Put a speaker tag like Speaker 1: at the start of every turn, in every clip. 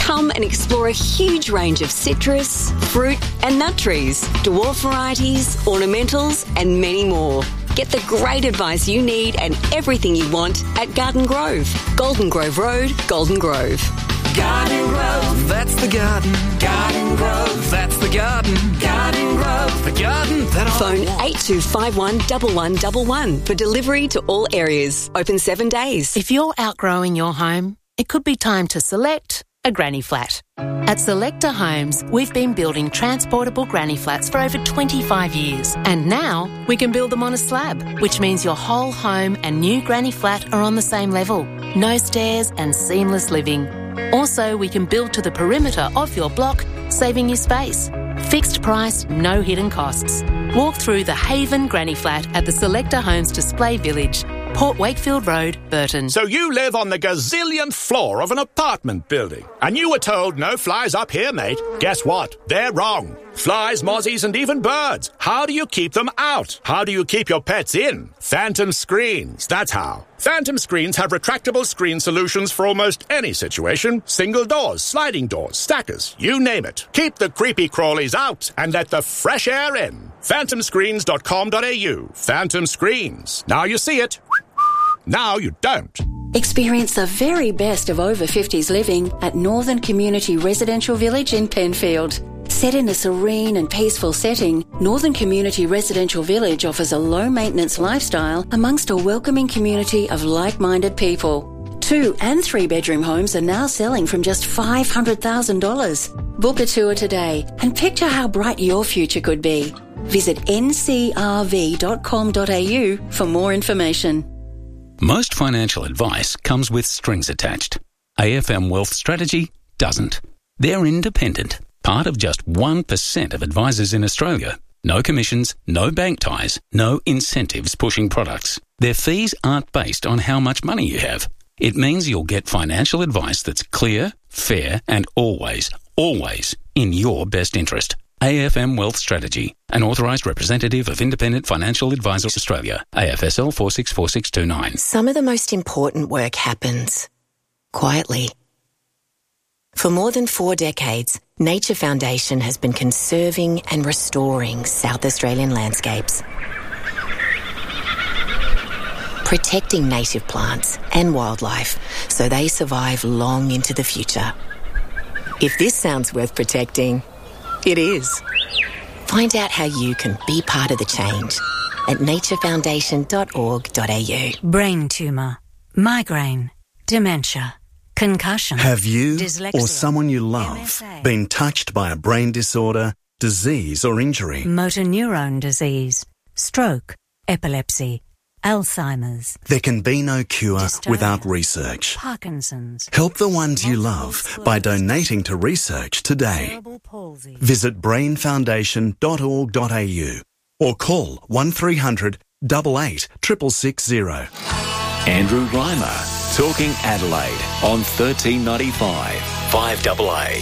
Speaker 1: Come and explore a huge range of citrus, fruit and nut trees, dwarf varieties, ornamentals and many more. Get the great advice you need and everything you want at Garden Grove. Golden Grove Road, Golden Grove.
Speaker 2: Garden Grove, that's the garden. Garden Grove, that's the garden. Garden Grove, the garden that I
Speaker 1: Phone
Speaker 2: want.
Speaker 1: 8251 1111 for delivery to all areas. Open 7 days.
Speaker 3: If you're outgrowing your home, it could be time to select a granny flat. At Selector Homes, we've been building transportable granny flats for over 25 years. And now we can build them on a slab, which means your whole home and new granny flat are on the same level. No stairs and seamless living. Also, we can build to the perimeter of your block, saving you space. Fixed price, no hidden costs. Walk through the Haven Granny Flat at the Selector Homes Display Village, Port Wakefield Road, Burton.
Speaker 4: So you live on the gazillionth floor of an apartment building, and you were told no flies up here, mate. Guess what? They're wrong. Flies, mozzies, and even birds. How do you keep them out? How do you keep your pets in? Phantom Screens, that's how. Phantom Screens have retractable screen solutions for almost any situation. Single doors, sliding doors, stackers, you name it. Keep the creepy crawlies out and let the fresh air in. phantomscreens.com.au. Phantom Screens. Now you see it. Now you don't.
Speaker 5: Experience the very best of over 50s living at Northern Community Residential Village in Penfield. Set in a serene and peaceful setting, Northern Community Residential Village offers a low-maintenance lifestyle amongst a welcoming community of like-minded people. 2 and 3 bedroom homes are now selling from just $500,000. Book a tour today and picture how bright your future could be. Visit ncrv.com.au for more information.
Speaker 6: Most financial advice comes with strings attached. AFM Wealth Strategy doesn't. They're independent, part of just 1% of advisors in Australia. No commissions, no bank ties, no incentives pushing products. Their fees aren't based on how much money you have. It means you'll get financial advice that's clear, fair, and always in your best interest. AFM Wealth Strategy, an authorised representative of Independent Financial Advisors Australia, AFSL 464629.
Speaker 3: Some of the most important work happens quietly. For more than 4 decades, Nature Foundation has been conserving and restoring South Australian landscapes, protecting native plants and wildlife so they survive long into the future. If this sounds worth protecting, it is. Find out how you can be part of the change at naturefoundation.org.au.
Speaker 7: Brain tumour, migraine, dementia, concussion.
Speaker 8: Have you
Speaker 7: dyslexia,
Speaker 8: or someone you love
Speaker 7: MSA,
Speaker 8: been touched by a brain disorder, disease or injury?
Speaker 7: motor neurone disease, stroke, epilepsy, Alzheimer's.
Speaker 8: There can be no cure
Speaker 7: Dystonia,
Speaker 8: without research.
Speaker 7: Parkinson's.
Speaker 8: Help the ones you
Speaker 7: multiple
Speaker 8: love by
Speaker 7: sclerosis,
Speaker 8: donating to research today.
Speaker 7: cerebral palsy.
Speaker 8: Visit brainfoundation.org.au or call 1300 88 660.
Speaker 9: Andrew Reimer, talking Adelaide on 1395 5AA.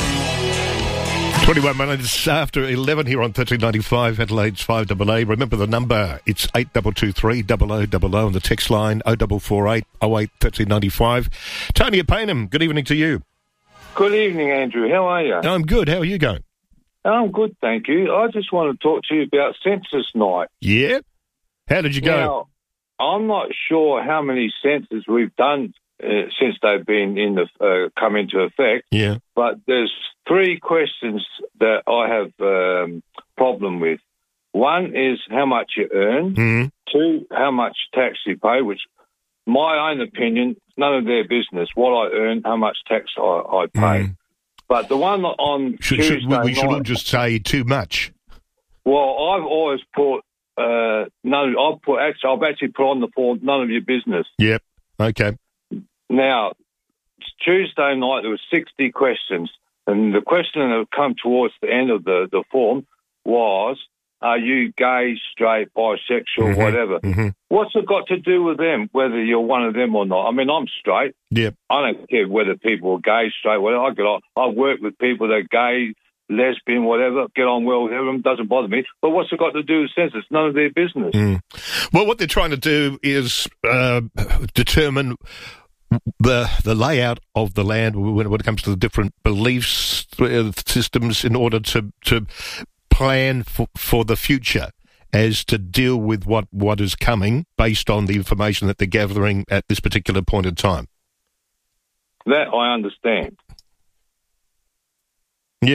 Speaker 10: 21 minutes after 11 here on 1395 Adelaide's 5AA. Remember the number, it's 8223 0000 on the text line 0448 08 1395. Tony at Payneham, good evening to you.
Speaker 11: Good evening, Andrew. How are you?
Speaker 10: I'm good, how are you going?
Speaker 11: I'm good, thank you. I just want to talk to you about Census Night.
Speaker 10: Yeah? How did you go?
Speaker 11: Now, I'm not sure how many censuses we've done since they've been come into effect.
Speaker 10: Yeah.
Speaker 11: But there's 3 questions that I have problem with. One is how much you earn.
Speaker 10: Mm-hmm.
Speaker 11: 2, how much tax you pay, which, my own opinion, none of their business. What I earn, how much tax I pay. But the one on Tuesday
Speaker 10: we should all
Speaker 11: night,
Speaker 10: just say too much.
Speaker 11: well, I've always put none. I've actually put on the form none of your business.
Speaker 10: Yep, okay.
Speaker 11: Now, Tuesday night there were 60 questions, and the question that come towards the end of the form was, are you gay, straight, bisexual, whatever?
Speaker 10: Mm-hmm.
Speaker 11: What's it got to do with them, whether you're one of them or not? I mean, I'm straight.
Speaker 10: Yep.
Speaker 11: I don't care whether people are gay, straight, whatever. I work with people that are gay, lesbian, whatever, get on well with them, doesn't bother me. But what's it got to do with census? None of their business.
Speaker 10: Well, what they're trying to do is determine the layout of the land when it comes to the different beliefs systems in order to plan for the future as to deal with what is coming based on the information that they're gathering at this particular point in time.
Speaker 11: That I understand.
Speaker 10: Yeah.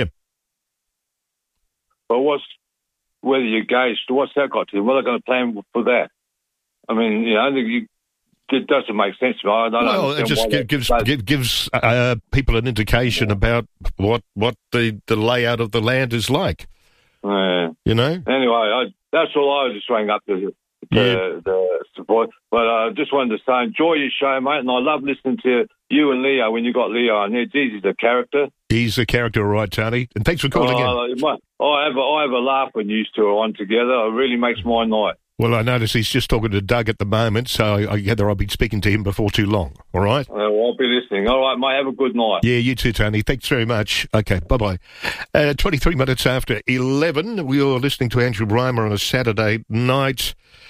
Speaker 11: But whether you're engaged, what's that got to do? What are they going to plan for that? I mean, you know, it doesn't make sense to me. I don't understand.
Speaker 10: It just gives people an indication about what the layout of the land is like. You know?
Speaker 11: Anyway, that's all I was just rang up to the support. But I just wanted to say, enjoy your show, mate, and I love listening to you and Leo when you got Leo on here. Geez, he's a character.
Speaker 10: He's a character, all right, Tony. And thanks for calling in.
Speaker 11: I have a laugh when you two are on together. It really makes my night.
Speaker 10: Well, I notice he's just talking to Doug at the moment, so I gather I'll be speaking to him before too long, all right?
Speaker 11: Well, I'll be listening. All right, mate, have a good night.
Speaker 10: Yeah, you too, Tony. Thanks very much. Okay, bye-bye. 23 minutes after 11, we are listening to Andrew Reimer on a Saturday night.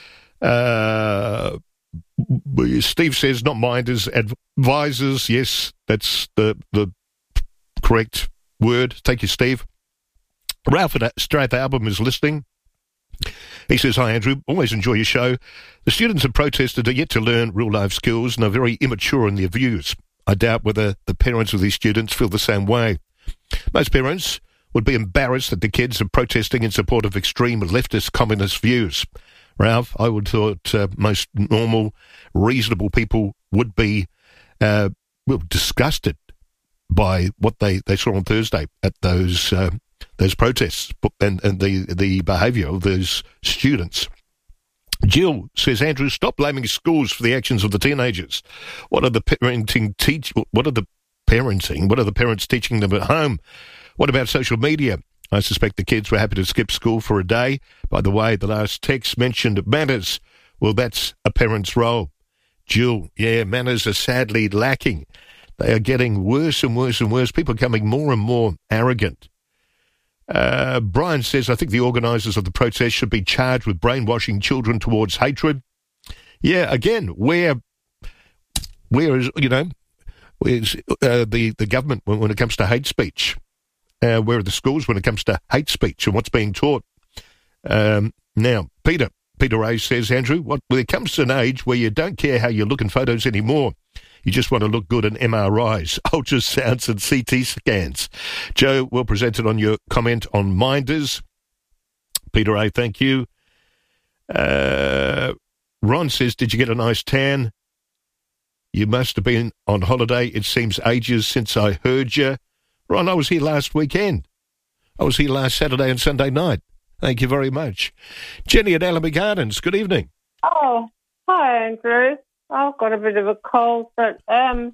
Speaker 10: Steve says, not minders, advisors. Yes, that's the correct word. Thank you, Steve. Ralph at Strathalbyn is listening. He says, hi, Andrew. Always enjoy your show. The students have protested are yet to learn real-life skills and are very immature in their views. I doubt whether the parents of these students feel the same way. Most parents would be embarrassed that the kids are protesting in support of extreme leftist communist views. Ralph, I would have thought most normal, reasonable people would be disgusted by what they saw on Thursday at those protests and the behaviour of those students. Jill says, Andrew, stop blaming schools for the actions of the teenagers. What are the parents teaching them at home? What about social media? I suspect the kids were happy to skip school for a day. By the way, the last text mentioned manners. Well, that's a parent's role. Jill, yeah, manners are sadly lacking. They are getting worse and worse and worse. People are becoming more and more arrogant. Brian says, I think the organisers of the protest should be charged with brainwashing children towards hatred. Yeah, again, where is, where's the government when it comes to hate speech? Where are the schools when it comes to hate speech and what's being taught? Now, Peter A says, Andrew, when it comes to an age where you don't care how you look in photos anymore, you just want to look good in MRIs, ultrasounds and CT scans. Joe, well presented on your comment on minders. Peter A, thank you. Ron says, did you get a nice tan? You must have been on holiday. It seems ages since I heard you. Ron, I was here last weekend. I was here last Saturday and Sunday night. Thank you very much. Jenny at Allenby Gardens, good evening.
Speaker 12: Oh, hi, Andrew. I've got a bit of a cold, but Doug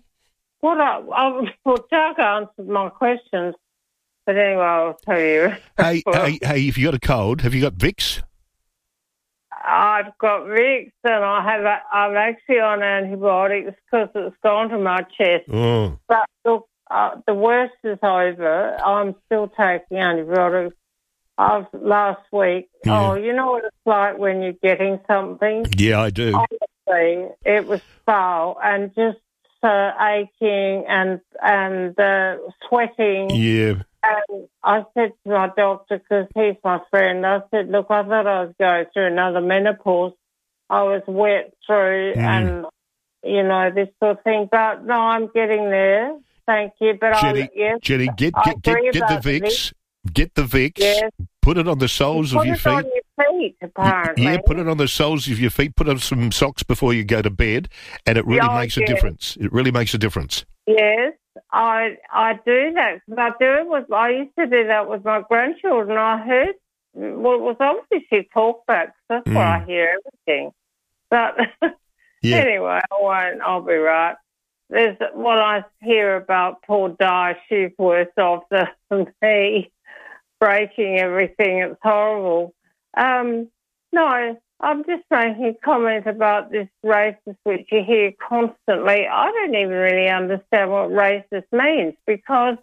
Speaker 12: answered my questions. But anyway, I'll tell you.
Speaker 10: Hey, if you got a cold, have you got Vicks?
Speaker 12: I've got Vicks, and I'm actually on antibiotics because it's gone to my chest.
Speaker 10: Oh.
Speaker 12: But look, the worst is over. I'm still taking antibiotics. Last week. Yeah. Oh, you know what it's like when you're getting something?
Speaker 10: Yeah, I do.
Speaker 12: Honestly, it was foul and just aching and sweating.
Speaker 10: Yeah.
Speaker 12: And I said to my doctor, because he's my friend, I said, look, I thought I was going through another menopause. I was wet through and, this sort of thing. But no, I'm getting there. Thank you. But
Speaker 10: Jenny, get the Vicks. Get the Vicks,
Speaker 12: yes.
Speaker 10: Put it on the soles of your feet.
Speaker 12: Put it on your feet, apparently.
Speaker 10: Yeah, put it on the soles of your feet. Put on some socks before you go to bed, and it really makes a difference. It really makes a difference.
Speaker 12: Yes, I do that. I used to do that with my grandchildren. I heard, well, it was obviously talkbacks. That's why I hear everything. But anyway, I'll be right. There's what I hear about poor Di. She's worse off than me. Breaking everything, it's horrible. No, I'm just making a comment about this racist, which you hear constantly. I don't even really understand what racist means because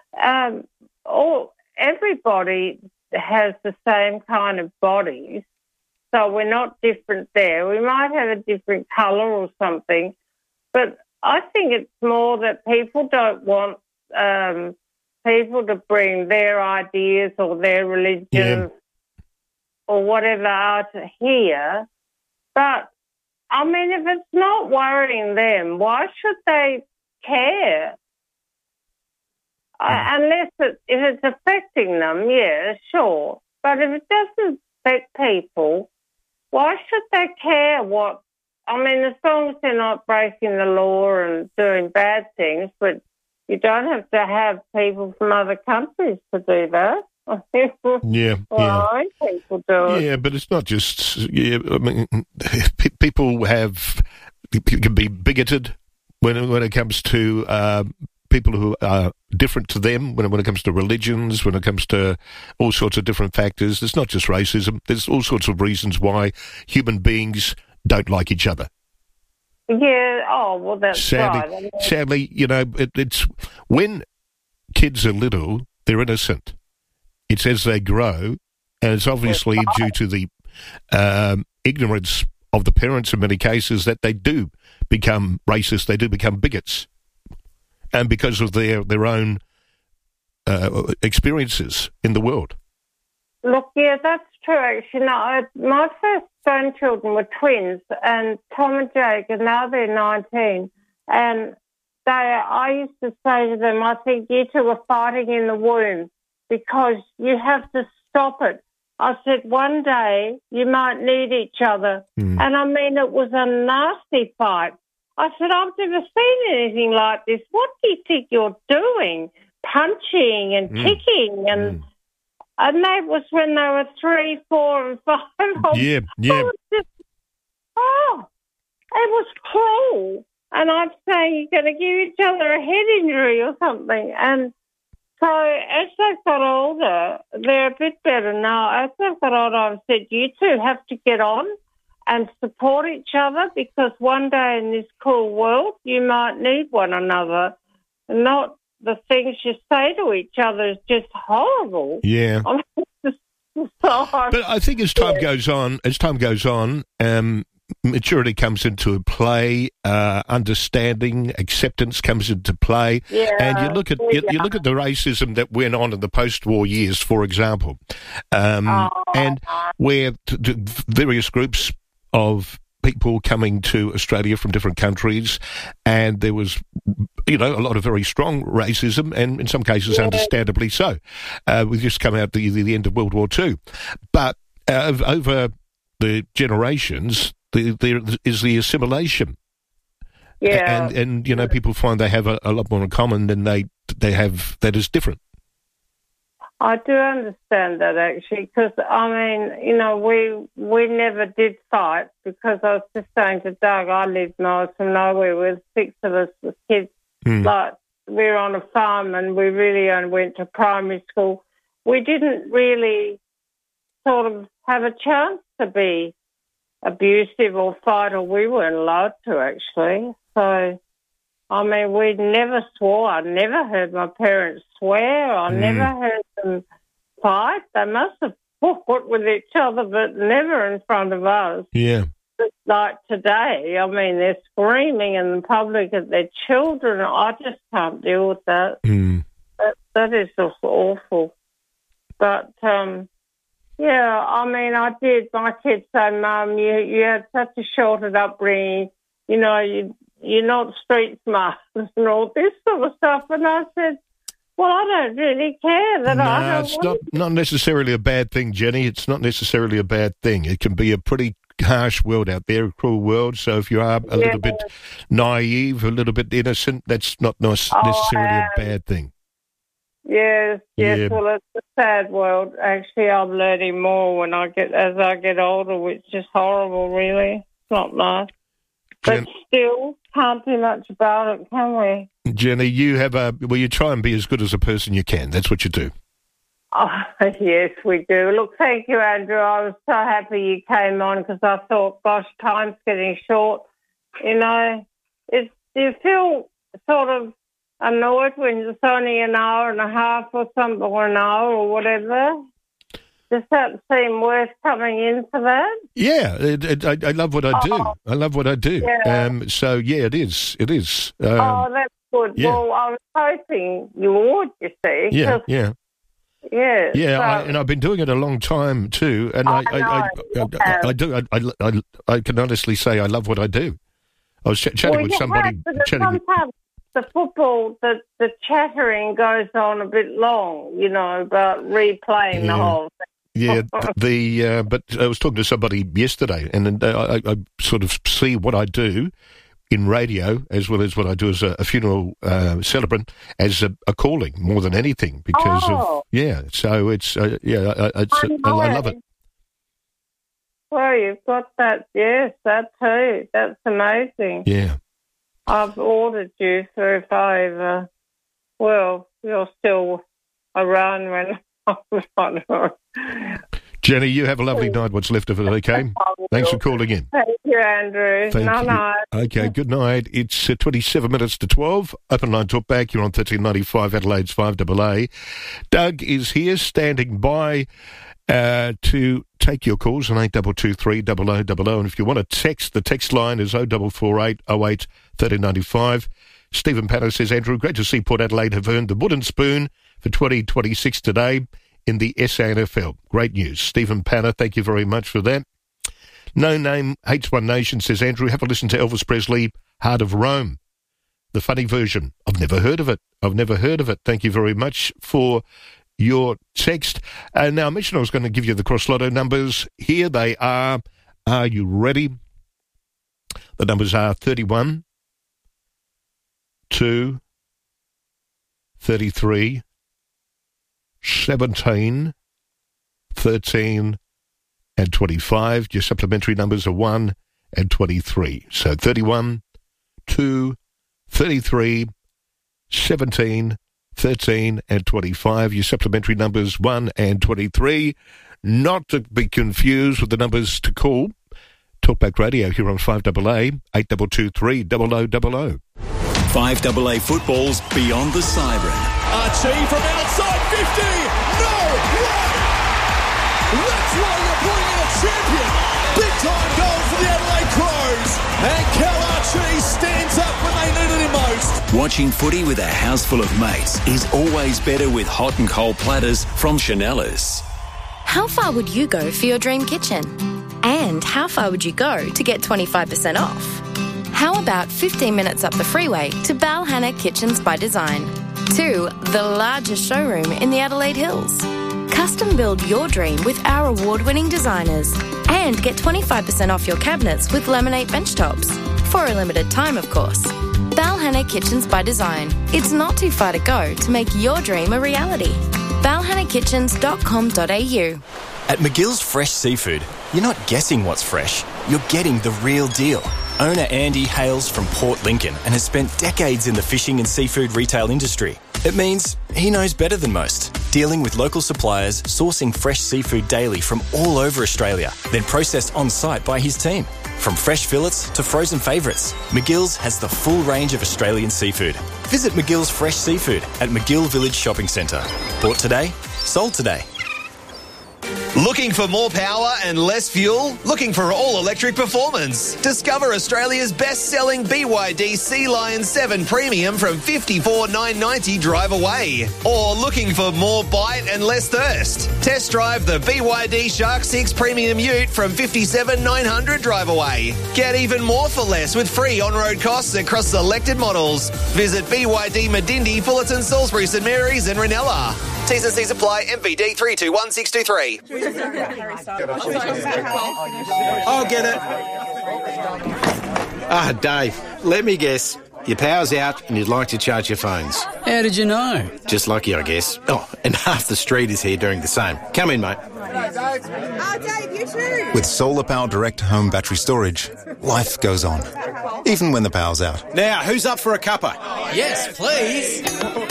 Speaker 12: everybody has the same kind of bodies, so we're not different there. We might have a different colour or something, but I think it's more that people don't want people to bring their ideas or their religions or whatever out here. But, I mean, if it's not worrying them, why should they care? Unless if it's affecting them, yeah, sure. But if it doesn't affect people, why should they care what... I mean, as long as they're not breaking the law and doing bad things, but you don't have to have people from other countries to do that. People do it.
Speaker 10: Yeah, but it's not just... Yeah, I mean, people can be bigoted when it comes to people who are different to them, when it comes to religions, when it comes to all sorts of different factors. It's not just racism. There's all sorts of reasons why human beings don't like each other.
Speaker 12: Yeah, well, that's right.
Speaker 10: Sadly, you know, it's when kids are little, they're innocent. It's as they grow, and it's obviously due to the ignorance of the parents in many cases that they do become racist, they do become bigots, and because of their own experiences in the world.
Speaker 12: Look, yeah, that's true, actually. No, my first grandchildren were twins, and Tom and Jake, and now they're 19. And I used to say to them, I think you two are fighting in the womb because you have to stop it. I said, one day you might need each other. And I mean, it was a nasty fight. I said, I've never seen anything like this. What do you think you're doing? Punching and kicking and that was when they were 3, 4, and 5.
Speaker 10: Yeah.
Speaker 12: It was cruel. And I'd say, you're going to give each other a head injury or something. And so as they've got older, they're a bit better now. As they've got older, I've said, you two have to get on and support each other because one day in this cruel world, you might need one another. Not the things you say to each other is just horrible.
Speaker 10: Yeah. But I think as time goes on, maturity comes into play, understanding, acceptance comes into play, and you look at the racism that went on in the post-war years, for example, and where various groups of people coming to Australia from different countries, and there was, a lot of very strong racism, and in some cases, understandably so. We've just come out the end of World War II, but over the generations, there is the assimilation.
Speaker 12: Yeah,
Speaker 10: and people find they have a lot more in common than they have that is different.
Speaker 12: I do understand that, actually, because, I mean, we never did fight because I was just saying to Doug, I lived miles from nowhere with 6 of us as kids. Like, we were on a farm and we really only went to primary school. We didn't really sort of have a chance to be abusive or fight, or we weren't allowed to, actually. So, I mean, we never swore. I never heard my parents swear. I never heard them fight. They must have fought with each other, but never in front of us.
Speaker 10: Yeah.
Speaker 12: Like today, I mean, they're screaming in the public at their children. I just can't deal with that. That is just awful. But, yeah, I mean, I did. My kids say, Mum, you had such a sheltered upbringing. You're not street smart and all this sort of stuff. And I said, well, I don't really care that I don't
Speaker 10: it's not necessarily a bad thing, Jenny. It's not necessarily a bad thing. It can be a pretty harsh world out there, a cruel world. So if you are a little bit naive, a little bit innocent, that's not necessarily a bad thing.
Speaker 12: Yes.
Speaker 10: Yeah.
Speaker 12: Well, it's a sad world. Actually, I'm learning more as I get older, which is horrible, really. It's not nice. But still, can't do much about it, can we?
Speaker 10: Jenny, you try and be as good as a person you can. That's what you do.
Speaker 12: Oh, yes, we do. Look, thank you, Andrew. I was so happy you came on because I thought, gosh, time's getting short. Do you feel sort of annoyed when it's only an hour and a half or something, or an hour or whatever? Does that seem worth coming in for that?
Speaker 10: Yeah, I love what I do. I love what I do.
Speaker 12: Yeah.
Speaker 10: So, yeah, it is. It is.
Speaker 12: That's good.
Speaker 10: Yeah.
Speaker 12: Well, I was hoping you would, you see.
Speaker 10: Yeah,
Speaker 12: 'cause-
Speaker 10: yeah.
Speaker 12: Yeah.
Speaker 10: Yeah,
Speaker 12: so-
Speaker 10: and I've been doing it a long time too, and I do. I can honestly say I love what I do. I was chatting with somebody.
Speaker 12: Sometimes the football, the chattering goes on a bit long, you know, about replaying the whole thing.
Speaker 10: Yeah, but I was talking to somebody yesterday, and I sort of see what I do in radio as well as what I do as a funeral celebrant as a calling more than anything because so it's I love it.
Speaker 12: Well, you've got that, yes, that too. That's amazing.
Speaker 10: Yeah.
Speaker 12: I've ordered you for if I ever, you're still around when I was on.
Speaker 10: Jenny, you have a lovely night. What's left of it, okay? Thanks for calling in.
Speaker 12: Thank you, Andrew.
Speaker 10: Thank you.
Speaker 12: Night.
Speaker 10: Okay, good night. It's 27 minutes to 12. Open line talk back. You're on 1395 Adelaide's 5AA. Doug is here standing by to take your calls on 8223 0000. And if you want to text, the text line is 0448 08 1395. Stephen Panner says, Andrew, great to see Port Adelaide have earned the wooden spoon for 2026 today in the SANFL. Great news. Stephen Panner, thank you very much for that. No Name H1 Nation says, Andrew, have a listen to Elvis Presley, Heart of Rome, the funny version. I've never heard of it. Thank you very much for your text. Now, I mentioned I was going to give you the Cross Lotto numbers. Here they are. Are you ready? The numbers are 31, 2, 33, 17, 13, and 25. Your supplementary numbers are 1 and 23. So 31, 2, 33, 17, 13, and 25. Your supplementary numbers 1 and 23. Not to be confused with the numbers to call. Talkback Radio here on 5AA, 8223 0000.
Speaker 9: 5AA football's Beyond the Siren.
Speaker 2: Archie from outside 50. No way! That's why you're bringing a champion. Big time goal for the Adelaide Crows. And Cal Archie stands up when they needed him most.
Speaker 9: Watching footy with a house full of mates is always better with hot and cold platters from Chanellas.
Speaker 13: How far would you go for your dream kitchen? And how far would you go to get 25% off? How about 15 minutes up the freeway to Balhanna Kitchens by Design? To the largest showroom in the Adelaide Hills. Custom build your dream with our award-winning designers. And get 25% off your cabinets with laminate bench tops. For a limited time, of course. Balhanna Kitchens by Design. It's not too far to go to make your dream a reality. balhannakitchens.com.au.
Speaker 14: At McGill's Fresh Seafood, you're not guessing what's fresh. You're getting the real deal. Owner Andy hails from Port Lincoln and has spent decades in the fishing and seafood retail industry. It means he knows better than most, dealing with local suppliers, sourcing fresh seafood daily from all over Australia, then processed on-site by his team. From fresh fillets to frozen favourites, McGill's has the full range of Australian seafood. Visit McGill's Fresh Seafood at McGill Village Shopping Centre. Bought today, sold today.
Speaker 15: Looking for more power and less fuel? Looking for all-electric performance? Discover Australia's best-selling BYD Sea Lion 7 Premium from $54,990 drive away. Or looking for more bite and less thirst? Test drive the BYD Shark 6 Premium Ute from $57,900 drive away. Get even more for less with free on-road costs across selected models. Visit BYD Medindi, Fullerton, Salisbury, St Mary's and Ranella. T's and C's apply. MVD 321623.
Speaker 16: I'll get it. Dave, let me guess. Your power's out and you'd like to charge your phones.
Speaker 17: How did you know?
Speaker 16: Just lucky, I guess. Oh, and half the street is here doing the same. Come in, mate.
Speaker 18: Dave, you too. With Solar Power Direct Home Battery Storage, life goes on, even when the power's out.
Speaker 16: Now, who's up for a cuppa?
Speaker 17: Yes, please.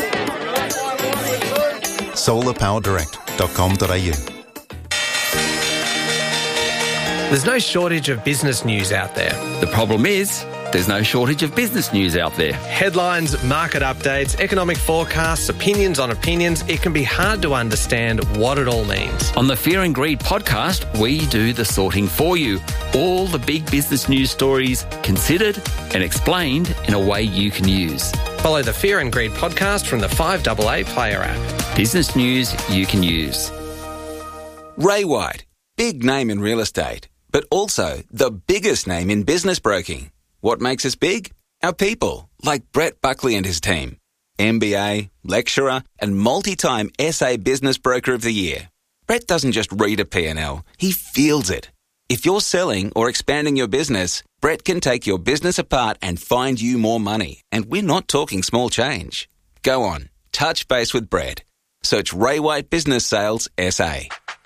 Speaker 18: solarpowerdirect.com.au.
Speaker 19: There's no shortage of business news out there. The problem is, There's no shortage of business news out there.
Speaker 20: Headlines, market updates, economic forecasts, opinions on opinions. It can be hard to understand what it all means.
Speaker 19: On the Fear and Greed podcast, we do the sorting for you. All the big business news stories considered and explained in a way you can use.
Speaker 20: Follow the Fear and Greed podcast from the 5AA Player app.
Speaker 19: Business news you can use.
Speaker 21: Ray White, big name in real estate, but also the biggest name in business broking. What makes us big? Our people, like Brett Buckley and his team. MBA, lecturer, and multi-time SA Business Broker of the Year. Brett doesn't just read a P&L, he feels it. If you're selling or expanding your business, Brett can take your business apart and find you more money. And we're not talking small change. Go on, touch base with Brett. Search Ray White Business Sales SA.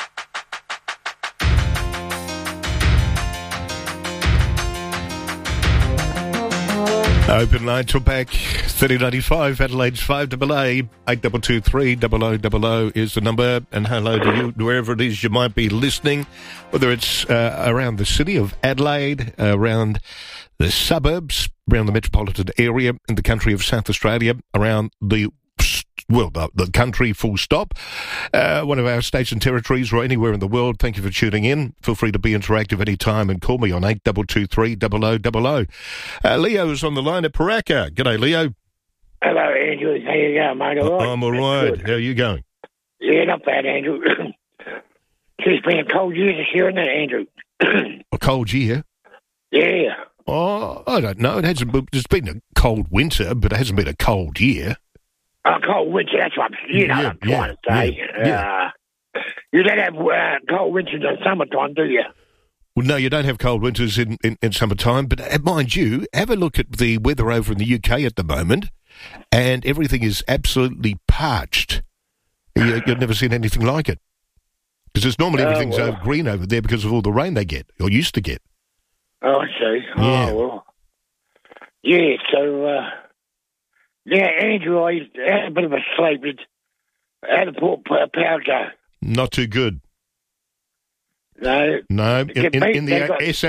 Speaker 10: Open line to back 3095 Adelaide's 5AA 8223 0000 is the number, and hello to you wherever it is you might be listening, whether it's around the city of Adelaide, around the suburbs, around the metropolitan area in the country of South Australia, around the country full stop, one of our states and territories, or anywhere in the world. Thank you for tuning in. Feel free to be interactive anytime and call me on 8223 0000. Leo's on the line at Paraka. G'day, Leo.
Speaker 22: Hello, Andrew. How you going, mate? All right?
Speaker 10: I'm all right. How are you going?
Speaker 22: Yeah, not bad, Andrew. It's been a cold year this year, isn't it, Andrew?
Speaker 10: A cold year?
Speaker 22: Yeah.
Speaker 10: Oh, I don't know. It's been a cold winter, but it hasn't been a cold year.
Speaker 22: A cold winter, that's what I'm trying to say.
Speaker 10: Yeah.
Speaker 22: You don't have cold winters in summertime, do you?
Speaker 10: Well, no, you don't have cold winters in summertime, but mind you, have a look at the weather over in the UK at the moment, and everything is absolutely parched. You've never seen anything like it. Because it's normally everything's green over there because of all the rain they get, or used to get.
Speaker 22: Oh, I see.
Speaker 10: Yeah.
Speaker 22: Oh, well. Yeah, so... Yeah, Andrew, I had a bit of a sleep. How did Port Power go?
Speaker 10: Not too good.
Speaker 22: No.
Speaker 10: No. In the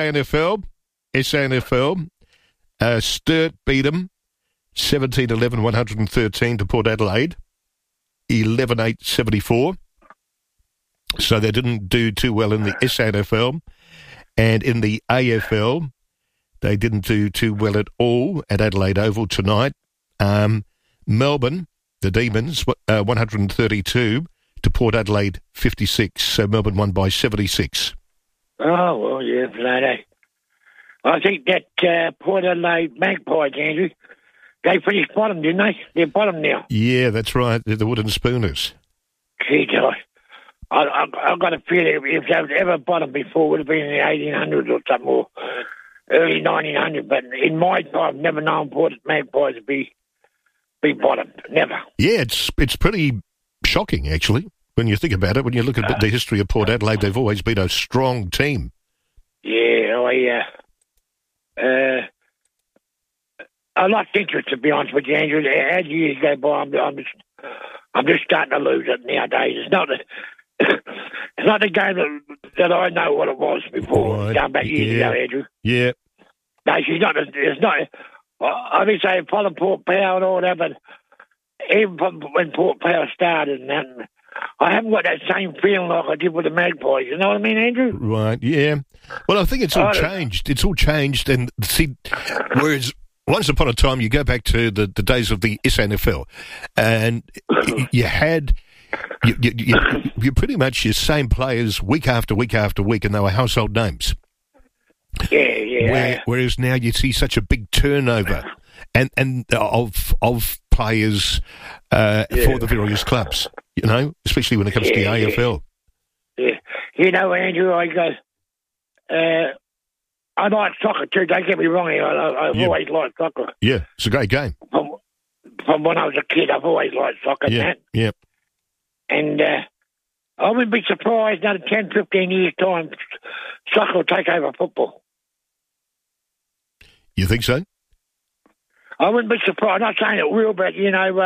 Speaker 10: SANFL, Sturt beat them 17-11, 113 to Port Adelaide, 11-8, 74. So they didn't do too well in the SANFL. And in the AFL, they didn't do too well at all at Adelaide Oval tonight. Melbourne, the Demons, 132 to Port Adelaide 56. So Melbourne won by 76.
Speaker 22: Oh, well, yeah, no. I think that Port Adelaide Magpies, Andrew, they finished bottom, didn't they? They're bottom now.
Speaker 10: Yeah, that's right. They're the Wooden Spooners.
Speaker 22: Gee, I've got a feeling if they were ever bottom before, it would have been in the 1800s or something, or early 1900s. But in my time, I've never known Port Magpies to be bottom. Never.
Speaker 10: Yeah, it's pretty shocking, actually, when you think about it. When you look at the history of Port Adelaide, they've always been a strong team.
Speaker 22: Yeah, I lost interest, to be honest with you, Andrew. As years go by, I'm just starting to lose it nowadays. It's not the game that I know what it was before.
Speaker 10: Right.
Speaker 22: Going back years ago, Andrew.
Speaker 10: Yeah.
Speaker 22: No, it's not. I've been saying follow Port Power and all that, but even when Port Power started and that, I haven't got that same feeling like I did with the Magpies. You know what I mean, Andrew?
Speaker 10: Right, yeah. Well, I think it's all changed. It's all changed. And see, whereas once upon a time, you go back to the days of the SANFL, and you had... You're pretty much your same players week after week after week, and they were household names.
Speaker 22: Yeah.
Speaker 10: Whereas now you see such a big turnover, and of players for the various clubs. You know, especially when it comes to the AFL.
Speaker 22: Yeah, you know, Andrew, I like soccer too. Don't get me wrong. I've always liked soccer.
Speaker 10: Yeah, it's a great game.
Speaker 22: From when I was a kid, I've always liked soccer.
Speaker 10: Yeah.
Speaker 22: And I wouldn't be surprised another 10, 15 years' time, soccer will take over football.
Speaker 10: You think so?
Speaker 22: I wouldn't be surprised. I'm not saying it will, but,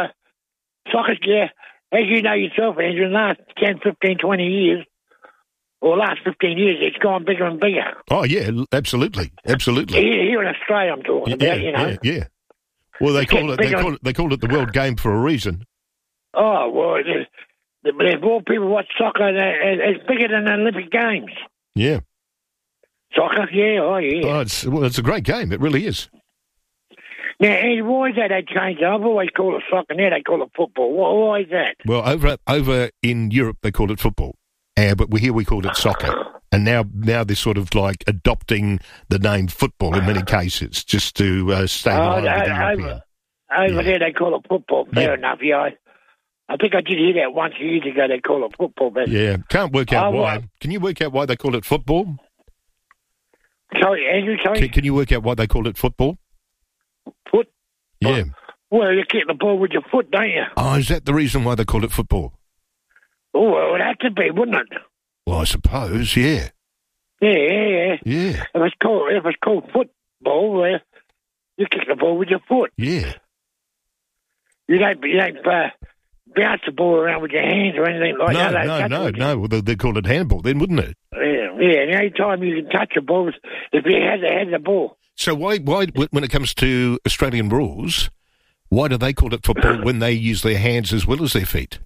Speaker 22: soccer's, as you know yourself, Andrew, in the last 10, 15, 20 years, or the last 15 years, it's gone bigger and bigger.
Speaker 10: Oh, yeah, absolutely. Absolutely.
Speaker 22: Here in Australia, I'm talking about, you know.
Speaker 10: Yeah. Well, they call it the World Game for a reason.
Speaker 22: Oh, well, there's more people watch soccer. It's bigger than the Olympic Games.
Speaker 10: Yeah.
Speaker 22: Soccer, yeah, oh, yeah.
Speaker 10: Oh, it's a great game. It really is.
Speaker 22: Now, Andy, why is that they changed it? I've always called it soccer. Now they call it football. Why is that?
Speaker 10: Well, over in Europe, they call it football. But here we call it soccer. And now they're sort of like adopting the name football in many cases, just to stay in line with the European.
Speaker 22: Over there, they call it football. Fair enough, yeah. I think I did hear that once years ago. They call it football, but
Speaker 10: can't work out why. Can you work out why they call it football?
Speaker 22: Sorry, Andrew. Sorry.
Speaker 10: Can you work out why they call it football?
Speaker 22: Foot.
Speaker 10: Yeah.
Speaker 22: Well, you kick the ball with your foot, don't you?
Speaker 10: Oh, is that the reason why they call it football?
Speaker 22: Oh, well, it had to be, wouldn't it?
Speaker 10: Well, I suppose, yeah.
Speaker 22: Yeah.
Speaker 10: Yeah.
Speaker 22: If it's called football, you kick the ball with your foot.
Speaker 10: Yeah.
Speaker 22: You don't bounce the ball around with your hands or anything like that.
Speaker 10: No. Well, they'd call it handball then, wouldn't it?
Speaker 22: Yeah. The only time you can touch a ball is if you had the ball.
Speaker 10: So why, when it comes to Australian rules, why do they call it football when they use their hands as well as their feet?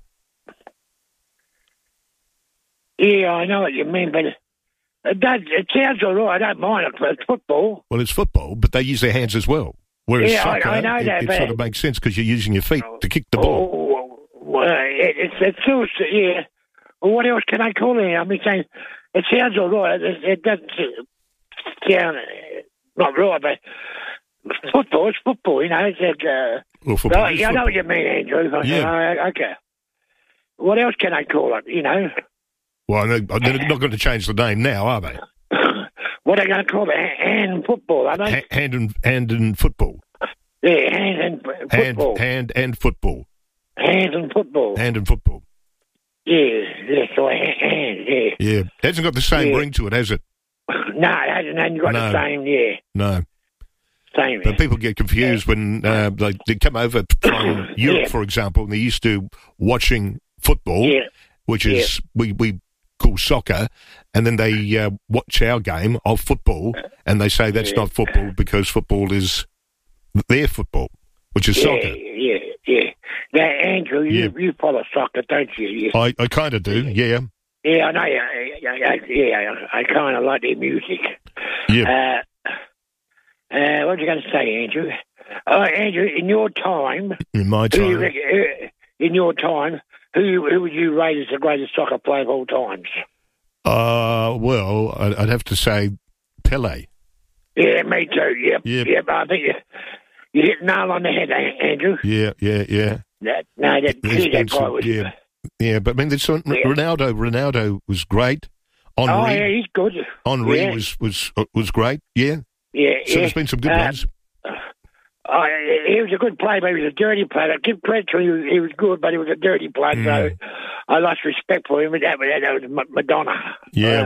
Speaker 22: Yeah, I know what you mean, but it sounds all right. I don't mind it, but it's football.
Speaker 10: Well, it's football, but they use their hands as well. Whereas soccer,
Speaker 22: I know that,
Speaker 10: it sort of makes sense because you're using your feet to kick the ball.
Speaker 22: Well, it's still, yeah. Well, what else can I call it? I mean, saying it sounds all right. It doesn't sound not right, but football, it's football, you know. It's like,
Speaker 10: football
Speaker 22: I know what you mean, Andrew.
Speaker 10: Yeah.
Speaker 22: Okay. What else can I call it, you know?
Speaker 10: Well, they're not going to change the name now, are they?
Speaker 22: What are they going to call it? Hand and football, are they?
Speaker 10: Hand and football.
Speaker 22: Yeah, hand and football.
Speaker 10: Hand and football.
Speaker 22: Hand and football.
Speaker 10: Hand and football.
Speaker 22: Yeah, so hand, yeah.
Speaker 10: Yeah, it hasn't got the same ring to it, has it?
Speaker 22: No, it hasn't got the same,
Speaker 10: No.
Speaker 22: Same.
Speaker 10: But people get confused when they come over from Europe, for example, and they're used to watching football, which is we call soccer, and then they watch our game of football, and they say that's not football because football is their football, which is soccer.
Speaker 22: Yeah. Now, Andrew, you follow soccer, don't you?
Speaker 10: I kind of do, yeah.
Speaker 22: Yeah, I know. Yeah, I kind of like their music.
Speaker 10: Yeah.
Speaker 22: What was you going to say, Andrew? Andrew, in your time...
Speaker 10: In my time...
Speaker 22: in your time, who would you rate as the greatest soccer player of all times?
Speaker 10: Well, I'd have to say Pele.
Speaker 22: Yeah, me too, yep. Yep, I think you hit the nail on the head, Andrew.
Speaker 10: Yeah.
Speaker 22: That guy was...
Speaker 10: Yeah, but I mean, there's Ronaldo was great. Henry,
Speaker 22: he's good.
Speaker 10: Henry was great, yeah. So there's been some good ones.
Speaker 22: He was a good player, but he was a dirty player. I give credit to him. He was good, but he was a dirty player, so I lost respect for him. That was Madonna.
Speaker 10: Yeah.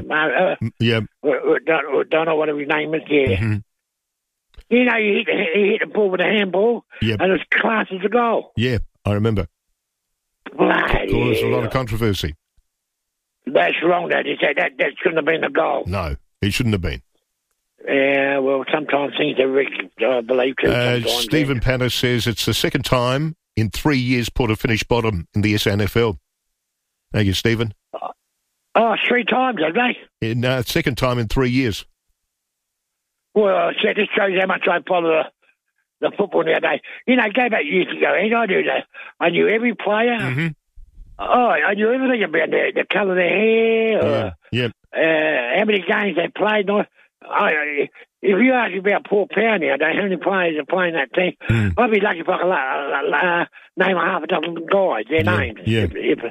Speaker 22: Don't know what his name is,
Speaker 10: Mm-hmm.
Speaker 22: You know, he hit the ball with a handball, and it was class as a goal.
Speaker 10: Yeah, I remember. Caused a lot of controversy.
Speaker 22: That's wrong, that shouldn't have been a goal.
Speaker 10: No, it shouldn't have been.
Speaker 22: Yeah, well, sometimes things are rigged, I believe too.
Speaker 10: Stephen Panner says it's the second time in 3 years Port have finished bottom in the SANFL. Thank you, Stephen.
Speaker 22: 3 times, have they?
Speaker 10: Second time in 3 years.
Speaker 22: Well, this shows how much I follow the football nowadays. You know, go back years ago, and I do that. I knew every player.
Speaker 10: Mm-hmm.
Speaker 22: I knew everything about the colour of their hair. How many games they played. If you ask me about Paul Power nowadays, how many players are playing that team, I'd be lucky if I could name half a dozen guys, their names.
Speaker 10: Yeah.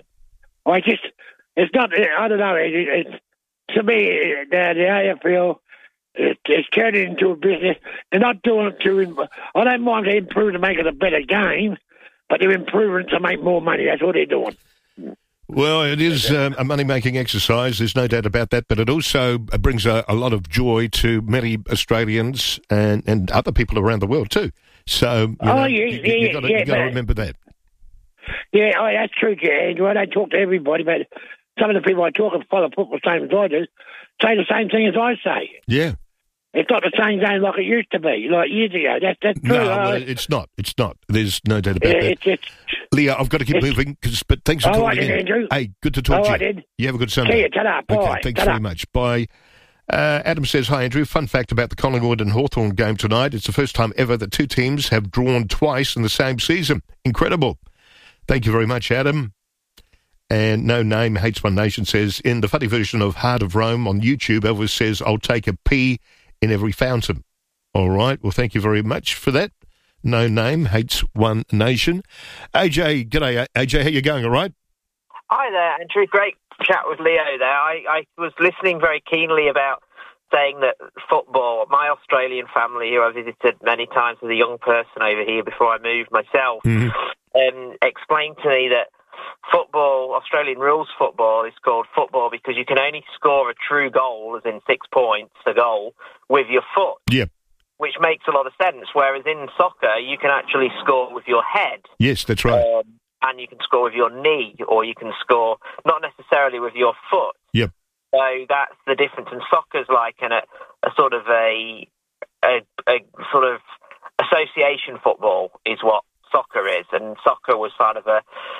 Speaker 22: It's not, I don't know, to me, the AFL, it's turned into a business. They're not doing it I don't mind they improve to make it a better game, but they're improving to make more money. That's what they're doing.
Speaker 10: Well, it is a money-making exercise, there's no doubt about that, but it also brings a lot of joy to many Australians and other people around the world too. So, you've got to remember that.
Speaker 22: Yeah, that's true, Andrew. I don't talk to everybody, but some of the people I talk and follow football the same as I do say the same thing as I say.
Speaker 10: Yeah.
Speaker 22: It's not the same game like it used to be, like years ago. That's true.
Speaker 10: No, well, it's not. It's not. There's no doubt about that. Leah, I've got to keep moving, but thanks for calling in.
Speaker 22: Andrew.
Speaker 10: Hey, good to talk to you.
Speaker 22: Then.
Speaker 10: You have a good Sunday.
Speaker 22: See you. Ta-da. Bye.
Speaker 10: Okay, thanks very much. Bye. Adam says, hi, Andrew. Fun fact about the Collingwood and Hawthorn game tonight. It's the first time ever that two teams have drawn twice in the same season. Incredible. Thank you very much, Adam. And No Name Hates One Nation says, in the funny version of Heart of Rome on YouTube, Elvis says, I'll take a pee in every fountain. All right. Well, thank you very much for that. No Name Hates One Nation. AJ, g'day, AJ. How you going? All right?
Speaker 1: Hi there, Andrew. Great chat with Leo there. I was listening very keenly about saying that football, my Australian family, who I visited many times as a young person over here before I moved myself, explained to me that football, Australian rules football, is called football because you can only score a true goal, as in 6 points, a goal, with your foot.
Speaker 10: Yeah.
Speaker 1: Which makes a lot of sense, whereas in soccer, you can actually score with your head.
Speaker 10: Yes, that's right.
Speaker 1: And you can score with your knee, or you can score not necessarily with your foot.
Speaker 10: Yep.
Speaker 1: So that's the difference. And soccer's like a sort of a sort of association football is what soccer is, and soccer was sort of a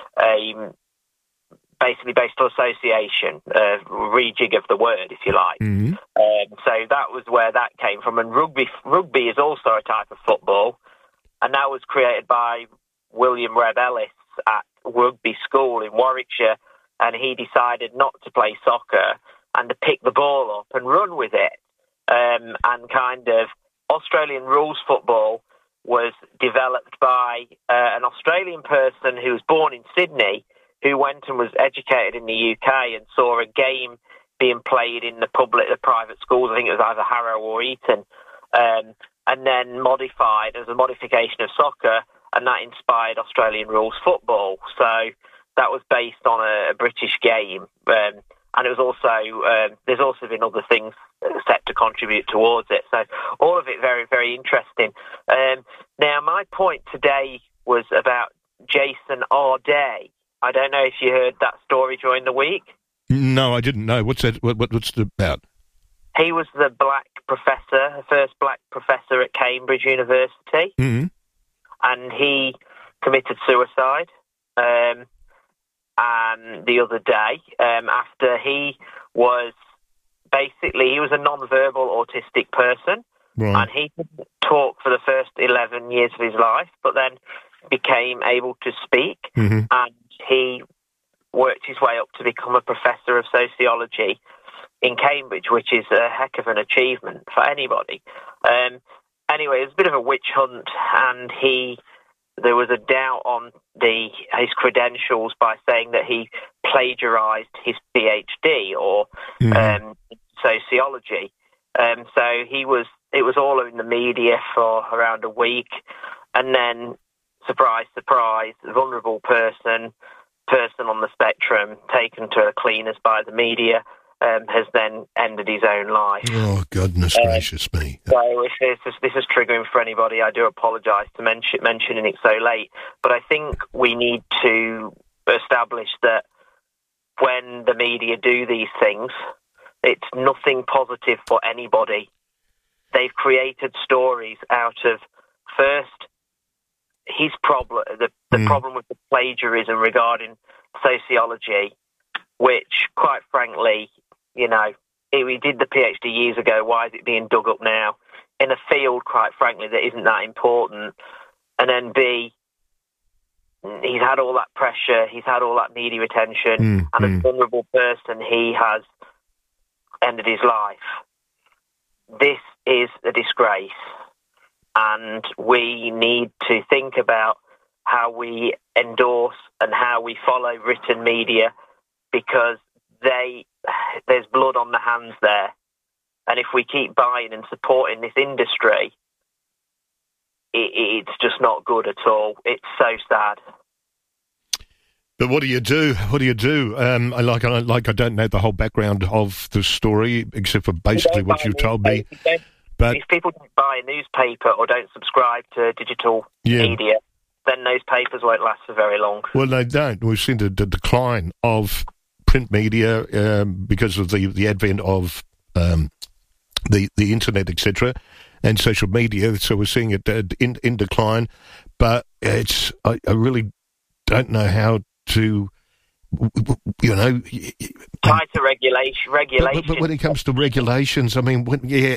Speaker 1: basically based on association, rejig of the word, if you like.
Speaker 10: Mm-hmm.
Speaker 1: So that was where that came from. And rugby is also a type of football, and that was created by William Reb Ellis at Rugby School in Warwickshire, and he decided not to play soccer and to pick the ball up and run with it. And kind of Australian rules football was developed by an Australian person who was born in Sydney, who went and was educated in the UK and saw a game being played in the private schools. I think it was either Harrow or Eton, and then modified as a modification of soccer, and that inspired Australian rules football. So that was based on a British game, and it was also there's also been other things set to contribute towards it. So all of it very, very interesting. Now, my point today was about Jason Arday. I don't know if you heard that story during the week.
Speaker 10: No, I didn't know. What's that? What's it about?
Speaker 1: He was the first black professor at Cambridge University, and he committed suicide the other day after he was a non-verbal autistic person,
Speaker 10: right.
Speaker 1: And he couldn't talk for the first 11 years of his life, but then became able to speak, and he worked his way up to become a professor of sociology in Cambridge, which is a heck of an achievement for anybody. Anyway, it was a bit of a witch hunt, and there was a doubt on his credentials by saying that he plagiarised his PhD or sociology. So it was all in the media for around a week, and then surprise, surprise, vulnerable person on the spectrum, taken to the cleaners by the media, has then ended his own life.
Speaker 10: Oh, goodness gracious me.
Speaker 1: So if this is triggering for anybody, I do apologise for mentioning it so late, but I think we need to establish that when the media do these things, it's nothing positive for anybody. They've created stories out of, first, his problem, the problem with the plagiarism regarding sociology, which, quite frankly, he did the PhD years ago. Why is it being dug up now in a field, quite frankly, that isn't that important? And then B, he's had all that pressure, he's had all that media attention, and as a vulnerable person, he has ended his life. This is a disgrace. And we need to think about how we endorse and how we follow written media, because there's blood on the hands there. And if we keep buying and supporting this industry, it's just not good at all. It's so sad.
Speaker 10: But what do you do? What do you do? I don't know the whole background of the story, except for basically what you've told me. But
Speaker 1: if people don't buy a newspaper or don't subscribe to digital media, then those papers won't last for very long.
Speaker 10: Well, they don't. We've seen the decline of print media because of the advent of the internet, etc., and social media. So we're seeing it in decline. But I really don't know how to,
Speaker 1: tighter regulation.
Speaker 10: But when it comes to regulations, I mean,